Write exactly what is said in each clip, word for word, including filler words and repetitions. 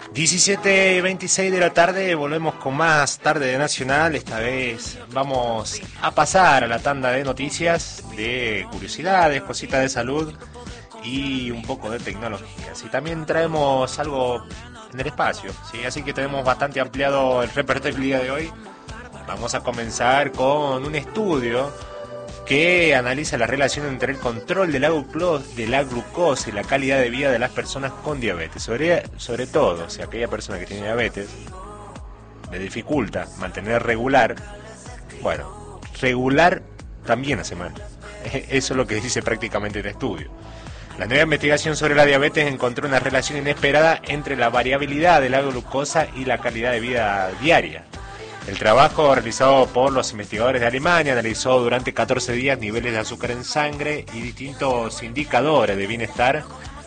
diecisiete y veintiséis de la tarde, volvemos con más Tarde de Nacional. Esta vez vamos a pasar a la tanda de noticias, de curiosidades, cositas de salud y un poco de tecnologías. Y también traemos algo en el espacio, ¿sí? Así que tenemos bastante ampliado el repertorio del día de hoy. Vamos a comenzar con un estudio que analiza la relación entre el control de la, de la glucosa y la calidad de vida de las personas con diabetes. Sobre, sobre todo, si aquella persona que tiene diabetes le dificulta mantener regular, bueno, regular también hace mal. Eso es lo que dice prácticamente el estudio. La nueva investigación sobre la diabetes encontró una relación inesperada entre la variabilidad de la glucosa y la calidad de vida diaria. El trabajo realizado por los investigadores de Alemania analizó durante catorce días niveles de azúcar en sangre y distintos indicadores de bienestar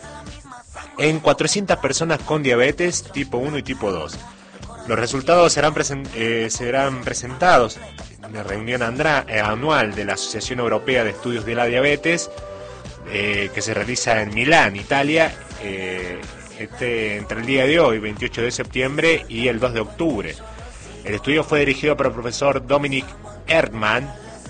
en cuatrocientas personas con diabetes tipo uno y tipo dos. Los resultados serán, present, eh, serán presentados en la reunión andra, eh, anual de la Asociación Europea de Estudios de la Diabetes, eh, que se realiza en Milán, Italia, eh, este, entre el día de hoy, veintiocho de septiembre, y el dos de octubre. El estudio fue dirigido por el profesor Dominic Erdmann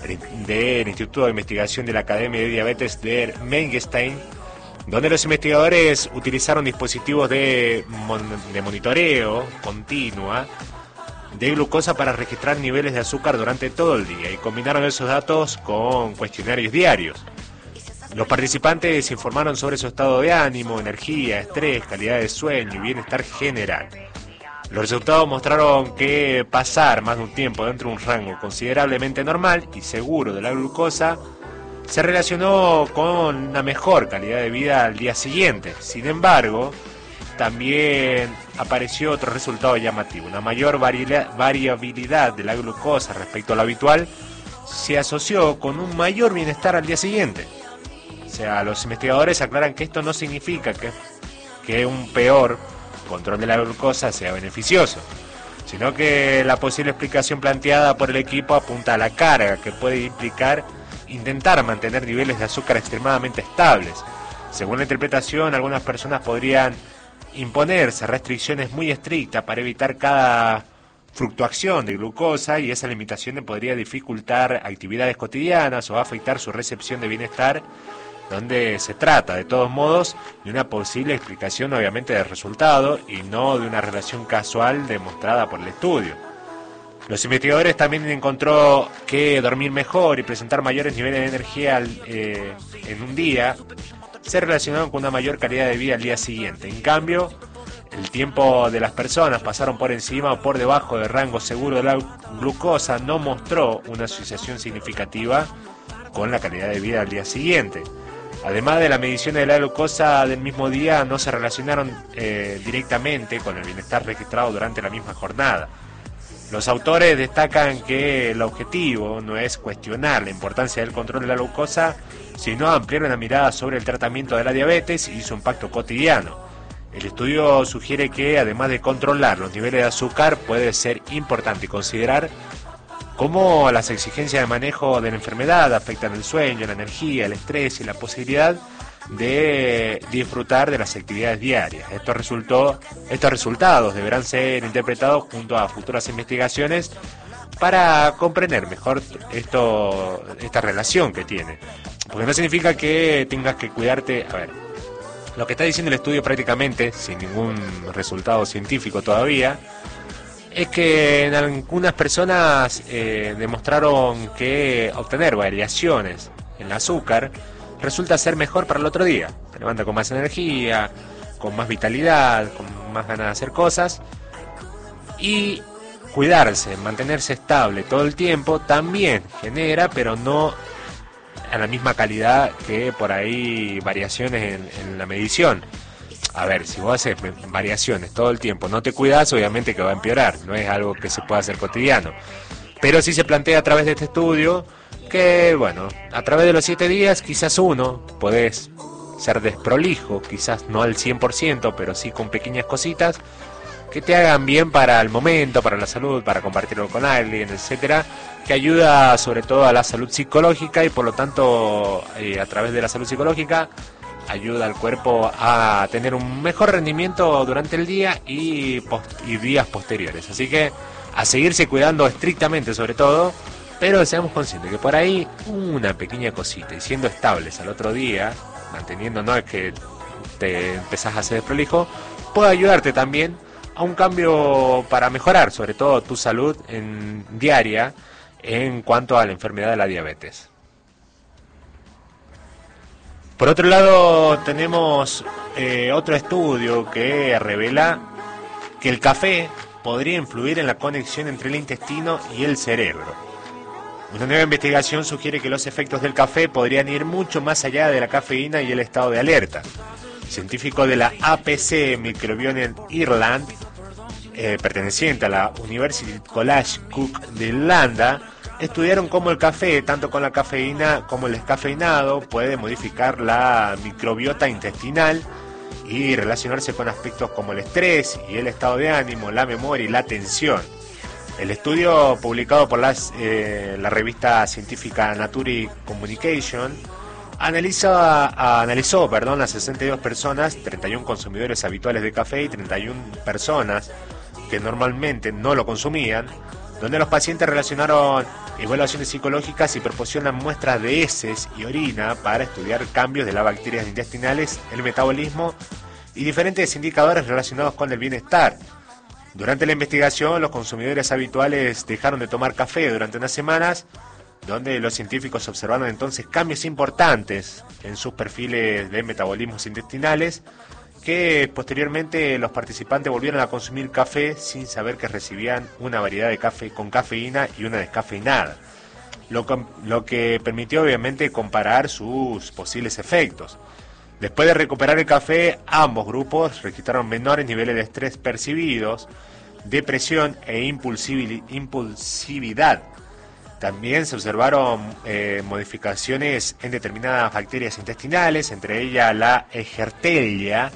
del Instituto de Investigación de la Academia de Diabetes de Mengenstein, donde los investigadores utilizaron dispositivos de, mon de monitoreo continua de glucosa para registrar niveles de azúcar durante todo el día y combinaron esos datos con cuestionarios diarios. Los participantes informaron sobre su estado de ánimo, energía, estrés, calidad de sueño y bienestar general. Los resultados mostraron que pasar más de un tiempo dentro de un rango considerablemente normal y seguro de la glucosa se relacionó con una mejor calidad de vida al día siguiente. Sin embargo, también apareció otro resultado llamativo. Una mayor variabilidad de la glucosa respecto a lo habitual se asoció con un mayor bienestar al día siguiente. O sea, los investigadores aclaran que esto no significa que, que un peor control de la glucosa sea beneficioso, sino que la posible explicación planteada por el equipo apunta a la carga que puede implicar intentar mantener niveles de azúcar extremadamente estables. Según la interpretación, algunas personas podrían imponerse restricciones muy estrictas para evitar cada fluctuación de glucosa, y esa limitación podría dificultar actividades cotidianas o afectar su recepción de bienestar, donde se trata, de todos modos, de una posible explicación obviamente del resultado y no de una relación casual demostrada por el estudio. Los investigadores también encontró que dormir mejor y presentar mayores niveles de energía eh, en un día se relacionaron con una mayor calidad de vida al día siguiente. En cambio, el tiempo de las personas pasaron por encima o por debajo del rango seguro de la glucosa no mostró una asociación significativa con la calidad de vida al día siguiente. Además de la medición de la glucosa del mismo día, no se relacionaron eh, directamente con el bienestar registrado durante la misma jornada. Los autores destacan que el objetivo no es cuestionar la importancia del control de la glucosa, sino ampliar una mirada sobre el tratamiento de la diabetes y su impacto cotidiano. El estudio sugiere que, además de controlar los niveles de azúcar, puede ser importante considerar cómo las exigencias de manejo de la enfermedad afectan el sueño, la energía, el estrés y la posibilidad de disfrutar de las actividades diarias. Estos, resultó, estos resultados deberán ser interpretados junto a futuras investigaciones para comprender mejor esto, esta relación que tiene. Porque no significa que tengas que cuidarte. A ver, lo que está diciendo el estudio prácticamente, sin ningún resultado científico todavía, es que en algunas personas eh, demostraron que obtener variaciones en el azúcar resulta ser mejor para el otro día. Te levanta con más energía, con más vitalidad, con más ganas de hacer cosas. Y cuidarse, mantenerse estable todo el tiempo también genera, pero no a la misma calidad que por ahí variaciones en, en la medición. A ver, si vos haces variaciones todo el tiempo, no te cuidas, obviamente que va a empeorar, no es algo que se pueda hacer cotidiano. Pero sí se plantea a través de este estudio que, bueno, a través de los siete días, quizás uno, podés ser desprolijo, quizás no al cien por ciento, pero sí con pequeñas cositas que te hagan bien para el momento, para la salud, para compartirlo con alguien, etcétera, que ayuda sobre todo a la salud psicológica y por lo tanto, eh, a través de la salud psicológica, ayuda al cuerpo a tener un mejor rendimiento durante el día y, post y días posteriores. Así que a seguirse cuidando estrictamente sobre todo, pero seamos conscientes que por ahí una pequeña cosita y siendo estables al otro día, manteniendo, no es que te empezás a hacer desprolijo, puede ayudarte también a un cambio para mejorar sobre todo tu salud en, diaria en cuanto a la enfermedad de la diabetes. Por otro lado, tenemos eh, otro estudio que revela que el café podría influir en la conexión entre el intestino y el cerebro. Una nueva investigación sugiere que los efectos del café podrían ir mucho más allá de la cafeína y el estado de alerta. Científicos de la A P C Microbiome Ireland, eh, perteneciente a la University College Cook de Irlanda, estudiaron cómo el café, tanto con la cafeína como el descafeinado, puede modificar la microbiota intestinal y relacionarse con aspectos como el estrés y el estado de ánimo, la memoria y la atención. El estudio, publicado por las, eh, la revista científica Nature Communication, analiza, analizó perdón, a sesenta y dos personas, treinta y uno consumidores habituales de café y treinta y una personas que normalmente no lo consumían, donde los pacientes relacionaron evaluaciones psicológicas y proporcionan muestras de heces y orina para estudiar cambios de las bacterias intestinales, el metabolismo y diferentes indicadores relacionados con el bienestar. Durante la investigación, los consumidores habituales dejaron de tomar café durante unas semanas, donde los científicos observaron entonces cambios importantes en sus perfiles de metabolismos intestinales, que posteriormente los participantes volvieron a consumir café sin saber que recibían una variedad de café con cafeína y una descafeinada, lo que, lo que permitió obviamente comparar sus posibles efectos. Después de recuperar el café, ambos grupos registraron menores niveles de estrés percibidos, depresión e impulsividad. También se observaron eh, modificaciones en determinadas bacterias intestinales, entre ellas la Escherichia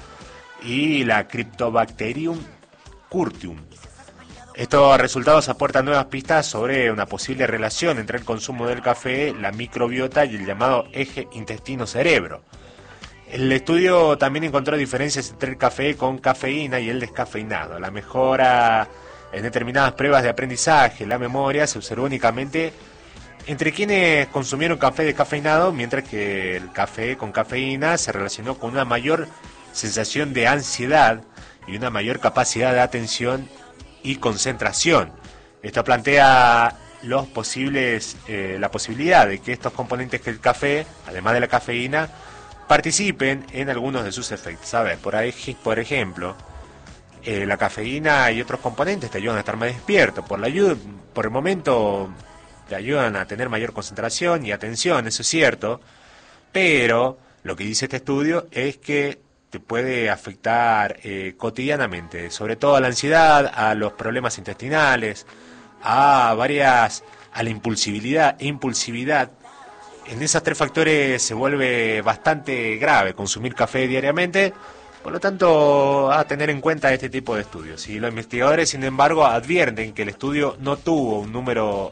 y la Cryptobacterium curtium. Estos resultados aportan nuevas pistas sobre una posible relación entre el consumo del café, la microbiota y el llamado eje intestino-cerebro. El estudio también encontró diferencias entre el café con cafeína y el descafeinado. La mejora en determinadas pruebas de aprendizaje, la memoria, se observó únicamente entre quienes consumieron café descafeinado, mientras que el café con cafeína se relacionó con una mayor sensación de ansiedad y una mayor capacidad de atención y concentración. Esto plantea los posibles, eh, la posibilidad de que estos componentes que el café, además de la cafeína, participen en algunos de sus efectos. A ver, por ahí, por ejemplo, eh, la cafeína y otros componentes te ayudan a estar más despierto. Por la ayuda, por el momento te ayudan a tener mayor concentración y atención, eso es cierto. Pero lo que dice este estudio es que te puede afectar eh, cotidianamente, sobre todo a la ansiedad, a los problemas intestinales, a varias, a la impulsividad, impulsividad. En esos tres factores se vuelve bastante grave consumir café diariamente, por lo tanto a tener en cuenta este tipo de estudios. Y los investigadores, sin embargo, advierten que el estudio no tuvo un número,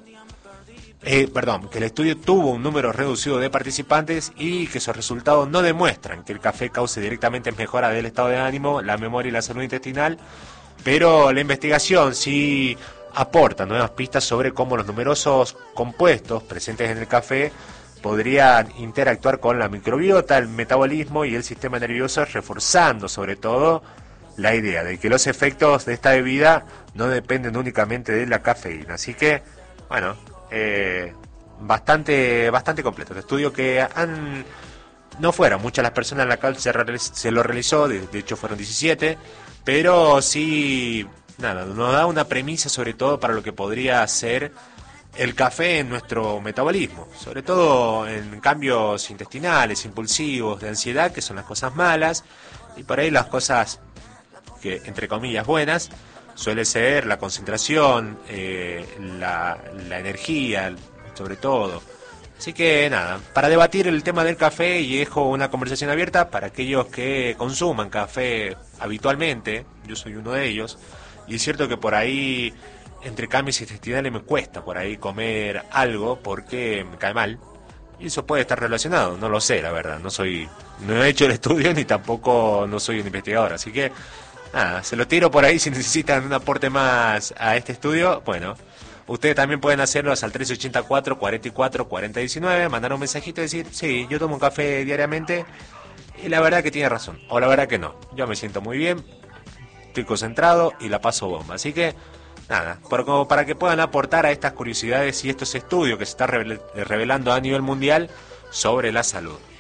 eh, perdón, que el estudio tuvo un número reducido de participantes y que sus resultados no demuestran que el café cause directamente mejora del estado de ánimo, la memoria y la salud intestinal, pero la investigación sí aporta nuevas pistas sobre cómo los numerosos compuestos presentes en el café podrían interactuar con la microbiota, el metabolismo y el sistema nervioso, reforzando sobre todo la idea de que los efectos de esta bebida no dependen únicamente de la cafeína. Así que, bueno, eh, bastante bastante completo. El estudio que han no fueron muchas las personas en la cual se, se lo realizó, de, de hecho fueron diecisiete, pero sí, nada, nos da una premisa sobre todo para lo que podría ser el café en nuestro metabolismo, sobre todo en cambios intestinales, impulsivos, de ansiedad, que son las cosas malas, y por ahí las cosas que, entre comillas, buenas, suele ser la concentración, eh, la, la energía, sobre todo. Así que nada, para debatir el tema del café, y dejo una conversación abierta para aquellos que consuman café habitualmente, yo soy uno de ellos, y es cierto que por ahí entre cambios intestinales me cuesta por ahí comer algo porque me cae mal, Y eso puede estar relacionado, no lo sé, la verdad. No soy, no he hecho el estudio ni tampoco no soy un investigador. Así que, nada, se lo tiro por ahí si necesitan un aporte más a este estudio. Bueno, ustedes también pueden hacerlo al trece ochenta y cuatro, cuarenta y cuatro, cuarenta diecinueve, mandar un mensajito y decir, sí, yo tomo un café diariamente y la verdad que tiene razón, o la verdad que no. Yo me siento muy bien, estoy concentrado y la paso bomba. Así que, nada, por, como para que puedan aportar a estas curiosidades y estos estudios que se están revelando a nivel mundial sobre la salud.